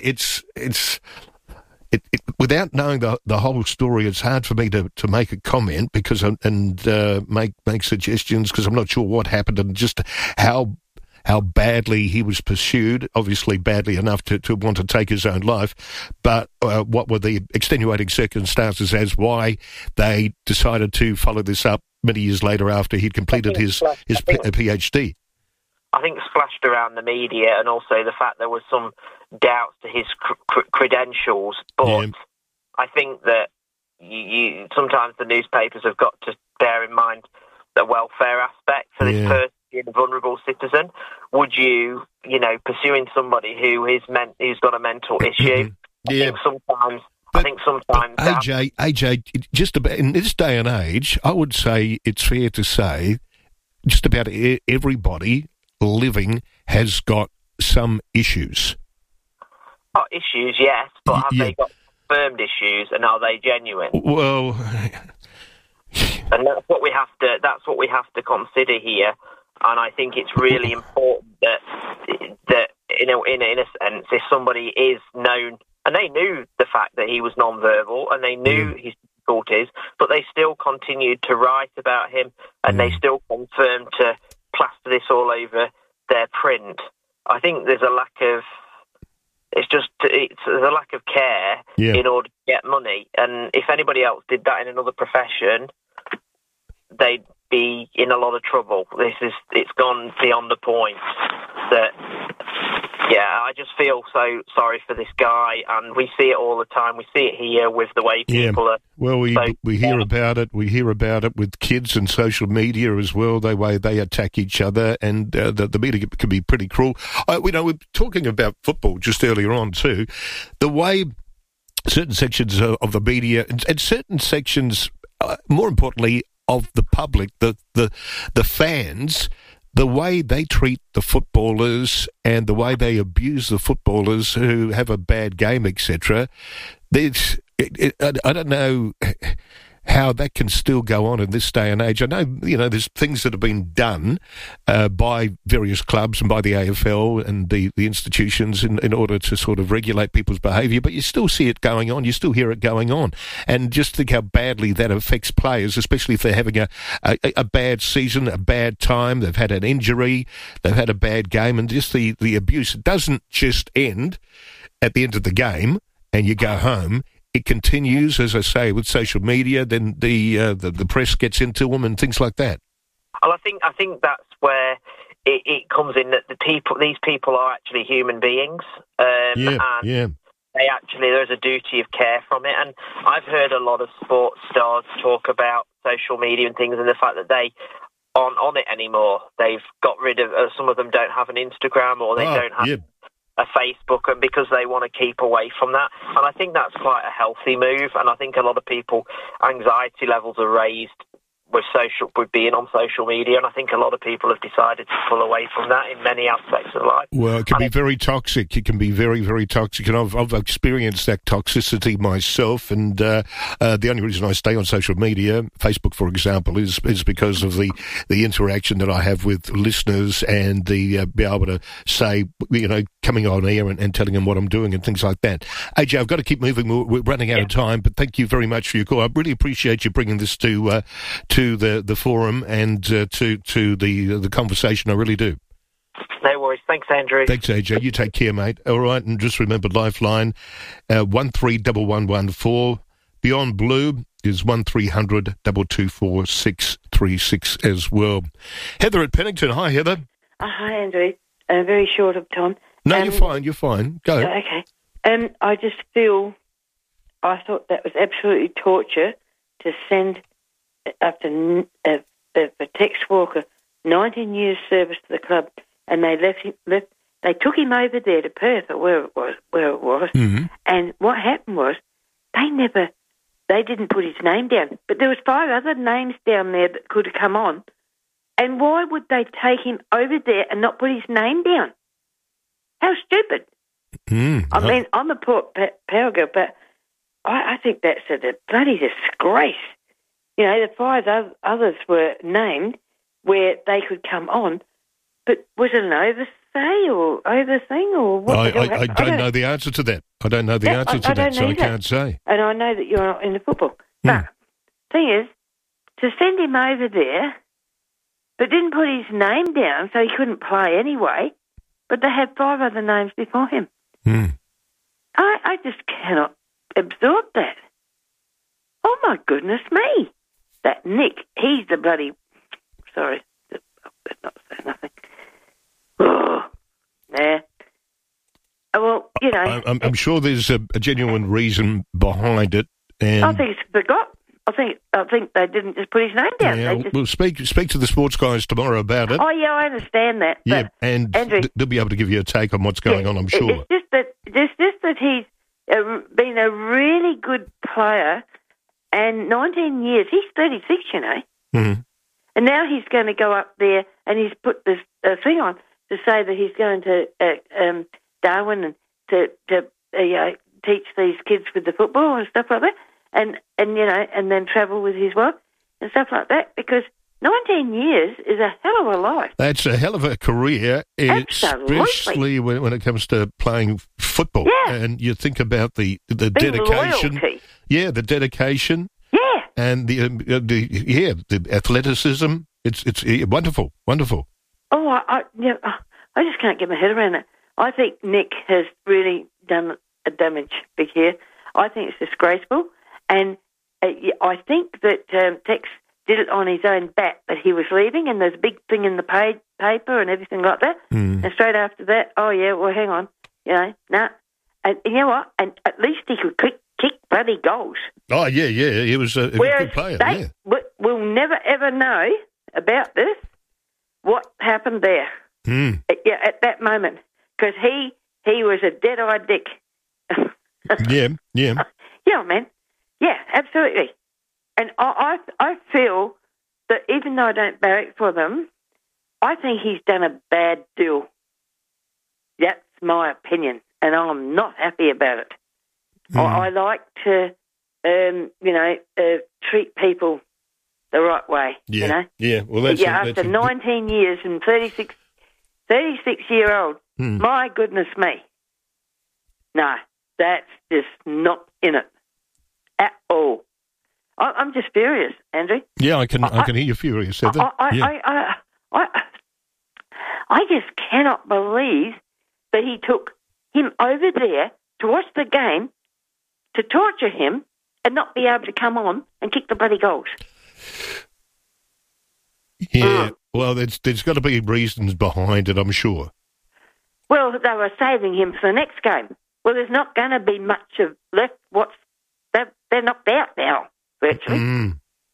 Speaker 10: without knowing the whole story, it's hard for me to make a comment because make suggestions because I'm not sure what happened and just how badly he was pursued. Obviously, badly enough to want to take his own life. But what were the extenuating circumstances as why they decided to follow this up many years later after he'd completed his PhD?
Speaker 1: I think splashed around the media, and also the fact there was some doubts to his credentials. But I think that you sometimes the newspapers have got to bear in mind the welfare aspect for this person being a vulnerable citizen. Would you, pursuing somebody who's got a mental issue? I think sometimes.
Speaker 10: AJ, just about in this day and age, I would say it's fair to say just about everybody living has got some issues.
Speaker 1: Oh, issues, yes, but have they got confirmed issues, and are they genuine?
Speaker 10: Well,
Speaker 1: and that's what we have to consider here. And I think it's really important that in a sense, if somebody is known, and they knew the fact that he was non-verbal, and they knew his difficulties, but they still continued to write about him, and they still confirmed to plaster this all over their print. I think there's a lack of care in order to get money, and if anybody else did that in another profession, they'd be in a lot of trouble. It's gone beyond the point that, I just feel so sorry for this guy, and we see it all the time. We see it here with the way people are. Well, we
Speaker 10: hear about it. We hear about it with kids and social media as well. The way they attack each other, and the media can be pretty cruel. We're talking about football just earlier on too. The way certain sections of the media and certain sections, more importantly, of the public, the fans, the way they treat the footballers and the way they abuse the footballers who have a bad game, etc. I don't know how that can still go on in this day and age. I know, there's things that have been done by various clubs and by the AFL and the institutions in order to sort of regulate people's behaviour, but you still see it going on, you still hear it going on. And just think how badly that affects players, especially if they're having a bad season, a bad time, they've had an injury, they've had a bad game, and just the abuse. It doesn't just end at the end of the game and you go home. It continues, as I say, with social media. Then the press gets into them and things like that.
Speaker 1: Well, I think that's where it comes in that these people are actually human beings. They actually, there's a duty of care from it. And I've heard a lot of sports stars talk about social media and things, and the fact that they aren't on it anymore. They've got rid of. Some of them don't have an Instagram, or they don't have a Facebook, and because they want to keep away from that. And I think that's quite a healthy move, and I think a lot of people, anxiety levels are raised with being on social media, and I think a lot of people have decided to pull away from that in many aspects of life.
Speaker 10: Well, it can be very toxic. It can be very, very toxic, and I've experienced that toxicity myself, and the only reason I stay on social media, Facebook for example, is because of the interaction that I have with listeners and the be able to say, coming on air and telling them what I'm doing and things like that. AJ, I've got to keep moving. We're running out of time, but thank you very much for your call. I really appreciate you bringing this to the forum and to the conversation. I really do.
Speaker 1: No worries. Thanks, Andrew.
Speaker 10: Thanks, AJ. You take care, mate. All right, and just remember Lifeline 131114. Beyond Blue is 1300 224 636 as well. Heather at Pennington. Hi, Heather.
Speaker 4: Hi, Andrew. Very short of time.
Speaker 10: No, you're fine. You're fine. Go.
Speaker 4: Okay. I just feel I thought that was absolutely torture to send after Tex Walker 19 years service to the club, and they they took him over there to Perth or where it was.
Speaker 10: Mm-hmm.
Speaker 4: And what happened was they didn't put his name down, but there was 5 other names down there that could have come on, And why would they take him over there and not put his name down? How stupid. I mean, I'm a poor power girl, but I think that's a bloody disgrace. You know, the 5 others were named where they could come on, but was it an overthing or what?
Speaker 10: I don't know the answer to that. I don't know the answer to that, so I can't say.
Speaker 4: And I know that you're not into football. But the thing is, to send him over there, but didn't put his name down so he couldn't play anyway, but they had 5 other names before him. I just cannot absorb that. Oh, my goodness me. That Nick, he's the bloody... Sorry, let's not say nothing. Oh, nah. Well, you know...
Speaker 10: I'm sure there's a genuine reason behind it. And
Speaker 4: I think it's forgot. I think they didn't just put his name down.
Speaker 10: Yeah, we'll speak to the sports guys tomorrow about it.
Speaker 4: Oh, yeah, I understand that.
Speaker 10: Yeah, and Andrew, they'll be able to give you a take on what's going on, I'm sure.
Speaker 4: It's just that he's been a really good player, and 19 years, he's 36, you know.
Speaker 10: Mm-hmm.
Speaker 4: And now he's going to go up there, and he's put this thing on to say that he's going to Darwin and to teach these kids with the football and stuff like that. And you know, and then travel with his wife and stuff like that, because 19 years is a hell of a life.
Speaker 10: That's a hell of a career, especially when it comes to playing football.
Speaker 4: Yeah.
Speaker 10: And you think about the dedication.
Speaker 4: Loyalty.
Speaker 10: Yeah, the dedication.
Speaker 4: Yeah.
Speaker 10: And the athleticism. It's wonderful, wonderful.
Speaker 4: Oh, I just can't get my head around it. I think Nick has really done a damage big here. I think it's disgraceful. And I think that Tex did it on his own bat, that he was leaving, and there's a big thing in the paper and everything like that. And straight after that, oh, yeah, well, hang on, you know, nah. And you know what? And at least he could kick bloody goals.
Speaker 10: Oh, yeah, he was a good player.
Speaker 4: We'll never, ever know about this, what happened there. At that moment, because he was a dead-eyed dick.
Speaker 10: Yeah.
Speaker 4: Yeah, man. Yeah, absolutely. And I feel that even though I don't barrack for them, I think he's done a bad deal. That's my opinion, and I'm not happy about it. I like to, treat people the right way,
Speaker 10: yeah.
Speaker 4: you know?
Speaker 10: Yeah, well, that's...
Speaker 4: after 19 years and 36-year-old, my goodness me. No, that's just not in it at all. I'm just furious, Andrew.
Speaker 10: Yeah, I can hear you furious.
Speaker 4: I just cannot believe that he took him over there to watch the game, to torture him, and not be able to come on and kick the bloody goals.
Speaker 10: Yeah, well, there's got to be reasons behind it, I'm sure.
Speaker 4: Well, they were saving him for the next game. Well, there's not going to be much of left. They're knocked out now, virtually.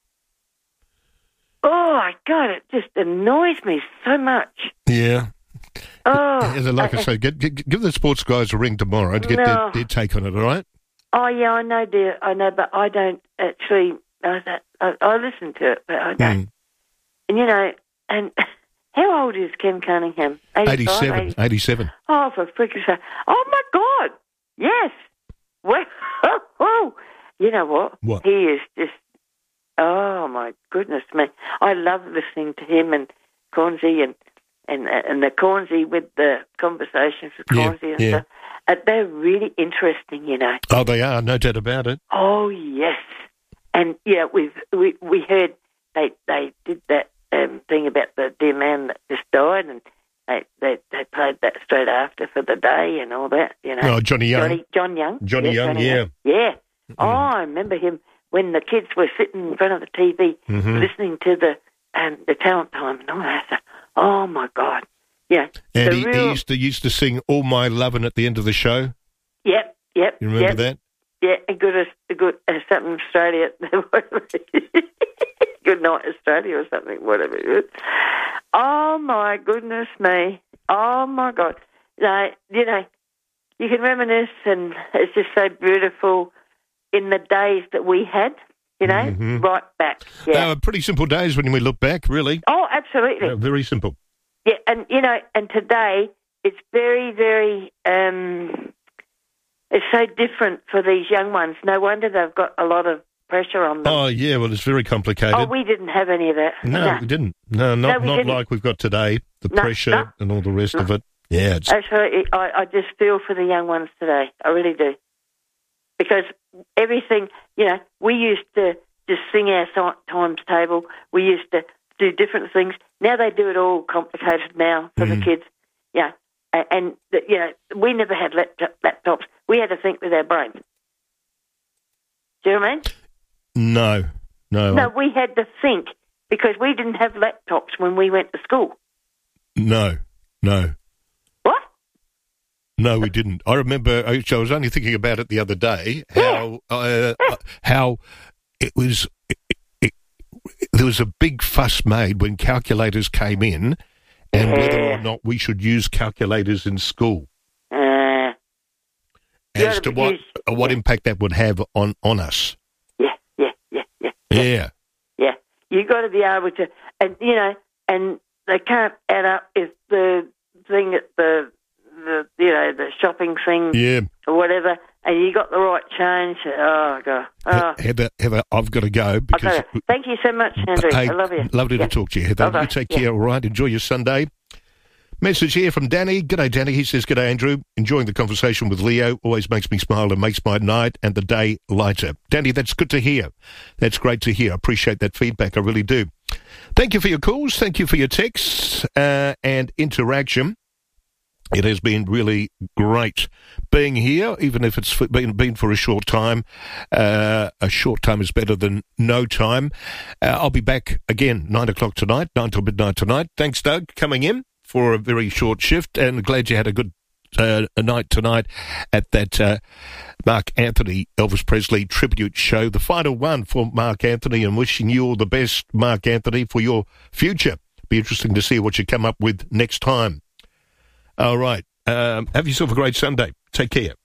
Speaker 4: Oh, my God, it just annoys me so much.
Speaker 10: Yeah.
Speaker 4: Oh,
Speaker 10: like I say, give the sports guys a ring tomorrow to get their take on it, all right?
Speaker 4: Oh, yeah, I know, dear. I know, but I don't actually know that. I listen to it, but I don't. And, you know, and how old is Ken Cunningham?
Speaker 10: 87.
Speaker 4: Oh, for freaking sake. Oh, my God. Yes. Well, you know what?
Speaker 10: What?
Speaker 4: He is just, oh, my goodness me. I love listening to him and Cornsey and the Cornsey with the conversations with Cornsey and stuff. They're really interesting, you know.
Speaker 10: Oh, they are, no doubt about it.
Speaker 4: Oh, yes. And, yeah, we heard they did that thing about the dear man that just died, and they played that straight after for the day and all that, you know.
Speaker 10: Oh, Johnny Young.
Speaker 4: John Young.
Speaker 10: Johnny Young, yeah.
Speaker 4: Yeah. Oh, I remember him when the kids were sitting in front of the TV listening to the talent time and all that stuff. Oh, my God. Yeah.
Speaker 10: And he used to sing All My Lovin' at the end of the show.
Speaker 4: Yep.
Speaker 10: You remember that?
Speaker 4: Yeah, good something Australia. Good night Australia or something, whatever it is. Oh, my goodness me. Oh, my God. You know, you can reminisce, and it's just so beautiful in the days that we had, you know, right back. Yeah.
Speaker 10: They were pretty simple days when we look back, really.
Speaker 4: Oh, absolutely.
Speaker 10: Very simple.
Speaker 4: Yeah, and, and today it's very, very, it's so different for these young ones. No wonder they've got a lot of pressure on them.
Speaker 10: Oh, yeah, well, it's very complicated.
Speaker 4: Oh, we didn't have any of that.
Speaker 10: No, we didn't. No, not like we've got today, the pressure and all the rest of it. Yeah,
Speaker 4: absolutely. I just feel for the young ones today. I really do. Because everything, we used to just sing our times table. We used to do different things. Now they do it all complicated now for the kids. Yeah. And we never had laptops. We had to think with our brains. Do you know what I mean?
Speaker 10: No.
Speaker 4: No, we had to think because we didn't have laptops when we went to school.
Speaker 10: No.
Speaker 4: What?
Speaker 10: No, we didn't. I remember, I was only thinking about it the other day, how it was, there was a big fuss made when calculators came in and whether or not we should use calculators in school. As to what impact that would have on us. Yeah.
Speaker 4: Yeah. You got to be able to, and they can't add up if the thing at the shopping thing or whatever, and you got the right change. Oh God. Oh.
Speaker 10: Heather, I've got to go because.
Speaker 4: Thank you so much, Andrew.
Speaker 10: Hey,
Speaker 4: I love you.
Speaker 10: Lovely to talk to you, Heather. You take care. All right. Enjoy your Sunday. Message here from Danny. G'day, Danny. He says, G'day, Andrew. Enjoying the conversation with Leo. Always makes me smile and makes my night and the day lighter. Danny, that's good to hear. That's great to hear. I appreciate that feedback. I really do. Thank you for your calls. Thank you for your texts and interaction. It has been really great being here, even if it's been for a short time. A short time is better than no time. I'll be back again 9 o'clock tonight, 9 till midnight tonight. Thanks, Doug, coming in for a very short shift, and glad you had a good night tonight at that Mark Anthony, Elvis Presley tribute show, the final one for Mark Anthony, and wishing you all the best, Mark Anthony, for your future. Be interesting to see what you come up with next time. All right. Have yourself a great Sunday. Take care.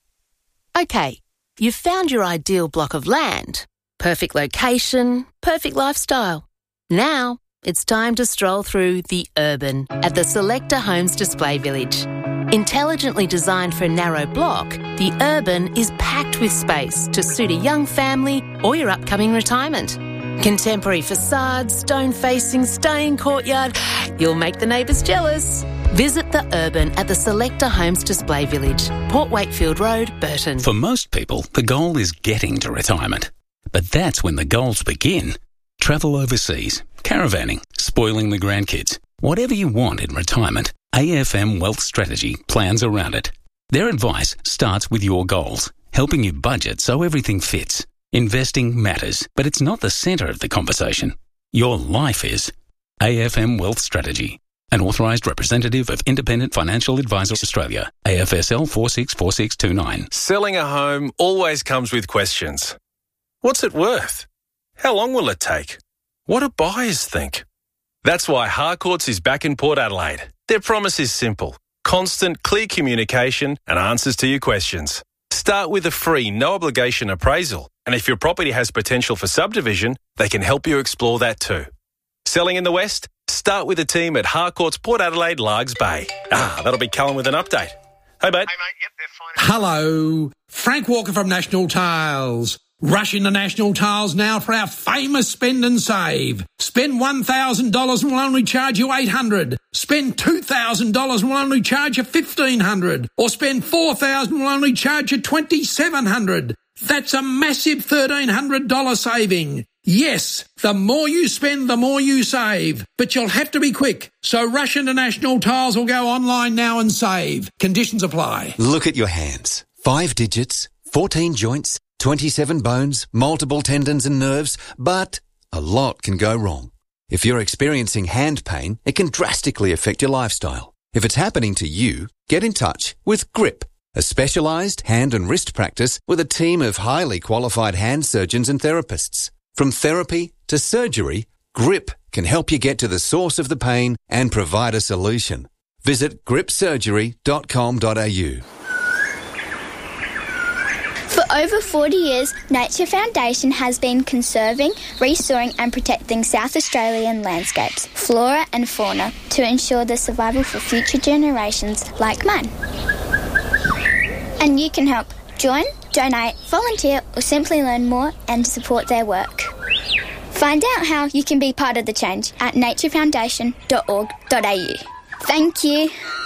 Speaker 3: Okay, you've found your ideal block of land. Perfect location, perfect lifestyle. Now it's time to stroll through the Urban at the Selector Homes Display Village. Intelligently designed for a narrow block, the Urban is packed with space to suit a young family or your upcoming retirement. Contemporary facades, stone-facing, staying courtyard. You'll make the neighbours jealous. Visit the Urban at the Selector Homes Display Village, Port Wakefield Road, Burton.
Speaker 5: For most people, the goal is getting to retirement. But that's when the goals begin. Travel overseas, caravanning, spoiling the grandkids. Whatever you want in retirement, AFM Wealth Strategy plans around it. Their advice starts with your goals, helping you budget so everything fits. Investing matters, but it's not the centre of the conversation. Your life is. AFM Wealth Strategy. An authorised representative of Independent Financial Advisors Australia, AFSL 464629.
Speaker 20: Selling a home always comes with questions. What's it worth? How long will it take? What do buyers think? That's why Harcourts is back in Port Adelaide. Their promise is simple. Constant, clear communication and answers to your questions. Start with a free, no-obligation appraisal. And if your property has potential for subdivision, they can help you explore that too. Selling in the West? Start with a team at Harcourts Port Adelaide, Largs Bay. That'll be Callum with an update. Hey, mate.
Speaker 6: Yep, they're fine. Hello. Frank Walker from National Tiles. Rush into National Tiles now for our famous spend and save. Spend $1,000 and we'll only charge you $800. Spend $2,000 and we'll only charge you $1,500. Or spend $4,000 and we'll only charge you $2,700. That's a massive $1,300 saving. Yes, the more you spend, the more you save. But you'll have to be quick. So rush into National Tiles or go online now and save. Conditions apply.
Speaker 23: Look at your hands. 5 digits, 14 joints, 27 bones, multiple tendons and nerves, but a lot can go wrong. If you're experiencing hand pain, it can drastically affect your lifestyle. If it's happening to you, get in touch with GRIP, a specialised hand and wrist practice with a team of highly qualified hand surgeons and therapists. From therapy to surgery, GRIP can help you get to the source of the pain and provide a solution. Visit gripsurgery.com.au.
Speaker 3: For
Speaker 7: over 40 years, Nature Foundation has been conserving, restoring and protecting South Australian landscapes, flora and fauna to ensure the survival for future generations like mine. And you can help. Join, donate, volunteer or simply learn more and support their work. Find out how you can be part of the change at naturefoundation.org.au. Thank you.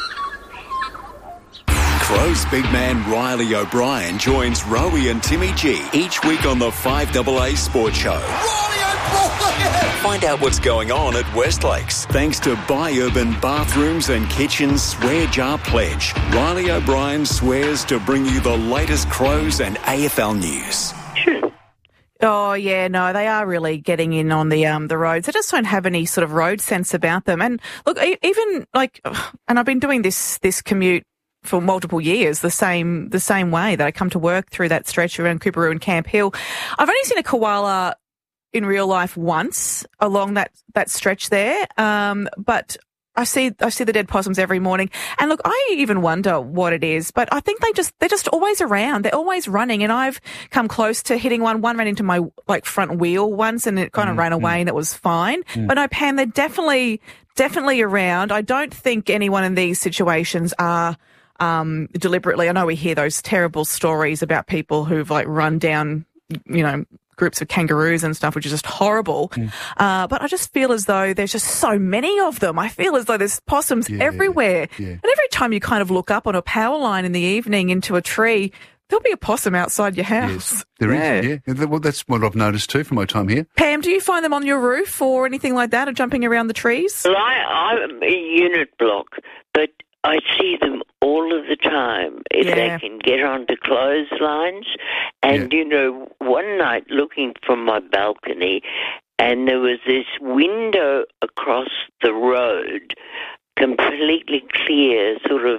Speaker 9: Crow's big man Riley O'Brien joins Rowie and Timmy G each week on the 5AA Sports Show. Find out what's going on at Westlakes. Thanks to Buy Urban Bathrooms and Kitchens Swear Jar Pledge. Riley O'Brien swears to bring you the latest Crows and AFL news.
Speaker 8: Oh, yeah, no, they are really getting in on the roads. They just don't have any sort of road sense about them. And look, even like, and I've been doing this commute for multiple years, the same way that I come to work through that stretch around Coorparoo and Camp Hill. I've only seen a koala in real life once along that stretch there, but I see the dead possums every morning. And look, I even wonder what it is, but I think they're just always around. They're always running, and I've come close to hitting one. One ran into my front wheel once, and it kind of ran away, and it was fine. But no, Pam, they're definitely around. I don't think anyone in these situations are deliberately. I know we hear those terrible stories about people who've run down, groups of kangaroos and stuff, which is just horrible. But I just feel as though there's just so many of them. I feel as though there's possums everywhere. Yeah. And every time you kind of look up on a power line in the evening into a tree, there'll be a possum outside your house.
Speaker 11: Yes, there is. Well, that's what I've noticed too from my time here.
Speaker 8: Pam, do you find them on your roof or anything like that, or jumping around the trees?
Speaker 24: Well, I'm a unit block, but I see them all of the time if they can get onto clotheslines. And, one night looking from my balcony, and there was this window across the road, completely clear, sort of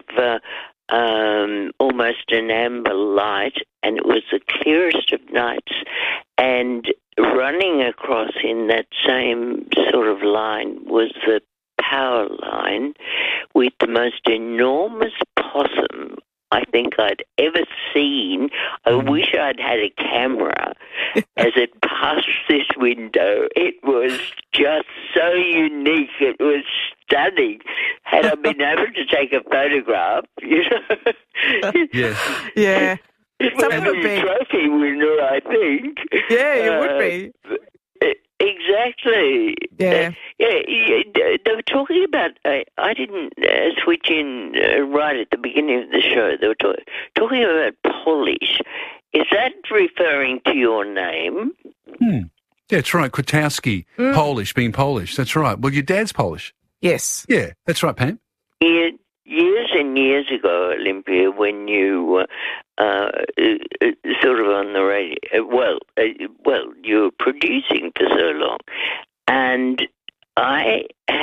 Speaker 24: almost an amber light, and it was the clearest of nights. And running across in that same sort of line was the power line with the most enormous possum I think I'd ever seen. I wish I'd had a camera as it passed this window. It was just so unique. It was stunning. Had I been able to take a photograph,
Speaker 11: Yes.
Speaker 8: Yeah.
Speaker 24: It would be a trophy winner, I think.
Speaker 8: Yeah, it would be.
Speaker 24: Exactly.
Speaker 8: Yeah.
Speaker 24: They were talking about, I didn't switch in right at the beginning of the show. They were talking about polish. Is that referring to your name?
Speaker 11: Yeah, that's right. Kwiatkowski, Polish, being Polish. That's right. Well, your dad's Polish.
Speaker 8: Yes.
Speaker 11: Yeah, that's right, Pam.
Speaker 24: Yeah, years and years ago, Olympia, when you were sort of on the radio, you were producing for so long, and I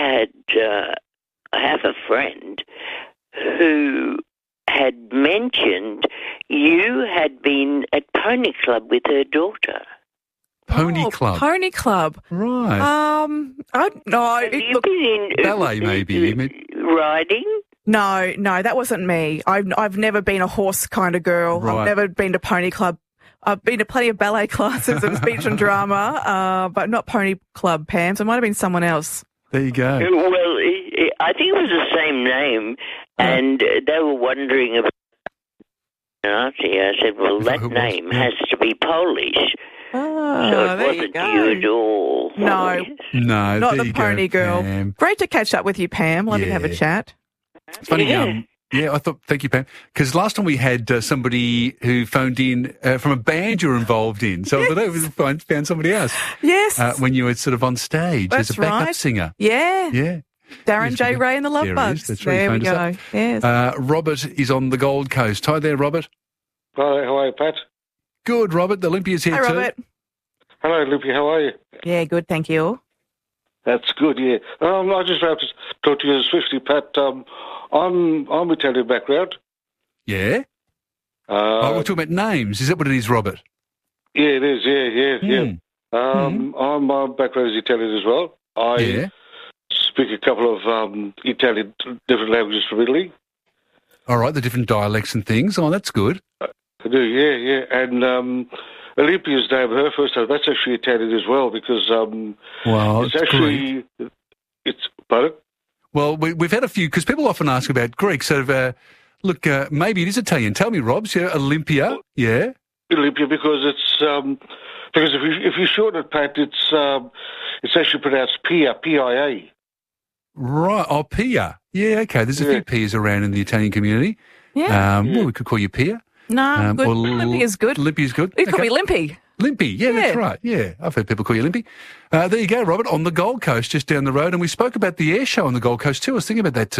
Speaker 24: have a friend who had mentioned you had been at Pony Club with her daughter.
Speaker 11: Pony Club.
Speaker 8: Pony Club.
Speaker 11: Right.
Speaker 24: Have you been in
Speaker 11: ballet, maybe.
Speaker 24: Riding?
Speaker 8: No, that wasn't me. I've never been a horse kind of girl.
Speaker 11: Right.
Speaker 8: I've never been to Pony Club. I've been to plenty of ballet classes and speech and drama, but not Pony Club, Pam. So it might have been someone else.
Speaker 11: There you go.
Speaker 24: Well, I think it was the same name, and they were wondering about Nazi. I said, well, that name has to be Polish.
Speaker 8: Oh,
Speaker 24: so it wasn't you at all.
Speaker 8: No, not the Pony Girl.
Speaker 11: Pam.
Speaker 8: Great to catch up with you, Pam. Love to have a chat.
Speaker 11: It's funny. I thought, thank you, Pam, because last time we had somebody who phoned in from a band you were involved in. So I thought I found somebody else.
Speaker 8: Yes.
Speaker 11: When you were sort of on stage as a backup singer.
Speaker 8: Yeah.
Speaker 11: Yeah.
Speaker 8: Darren J. Ray and the Love Bugs.
Speaker 11: That's right.
Speaker 8: There we go. Yes.
Speaker 11: Robert is on the Gold Coast. Hi there, Robert.
Speaker 25: Hi, how are you, Pat?
Speaker 11: Good, Robert. The Olympia's here
Speaker 8: Hi,
Speaker 11: too.
Speaker 8: Robert.
Speaker 25: Hello, Olympia. How are you?
Speaker 8: Yeah, good. Thank you.
Speaker 25: That's good. Yeah. I just have to talk to you swiftly, Pat. I'm Italian background.
Speaker 11: Yeah. We're talking about names. Is that what it is, Robert?
Speaker 25: Yeah, it is. Yeah. My background is Italian as well. I speak a couple of Italian different languages from Italy.
Speaker 11: All right, the different dialects and things. Oh, that's good.
Speaker 25: I do, yeah. And Olympia's name, her first name, that's actually Italian as well because it's actually...
Speaker 11: Greek.
Speaker 25: Pardon?
Speaker 11: Well, we've had a few, because people often ask about Greek, look, maybe it is Italian. Tell me, Robs, Olympia, yeah?
Speaker 25: Olympia, because it's... because if you shorten it, Pat, it's actually pronounced Pia, P-I-A.
Speaker 11: Right, Pia. Yeah, okay, there's a few Pias around in the Italian community.
Speaker 8: Yeah.
Speaker 11: Well, we could call you Pia.
Speaker 8: No, good. Olympia's good.
Speaker 11: Olympia's good.
Speaker 8: You could be Limpy.
Speaker 11: Limpy, that's right. Yeah, I've heard people call you Limpy. There you go, Robert, on the Gold Coast, just down the road. And we spoke about the air show on the Gold Coast too. I was thinking about that too.